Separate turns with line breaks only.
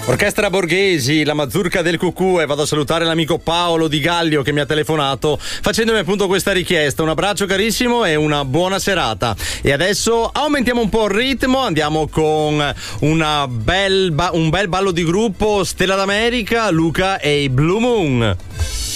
Orchestra Borghesi, la mazurka del cucù, e vado a salutare l'amico Paolo Di Gallio che mi ha telefonato facendomi appunto questa richiesta. Un abbraccio carissimo e una buona serata. E adesso aumentiamo un po' il ritmo, andiamo con un bel ballo di gruppo, Stella d'America, Luca e i Blue Moon.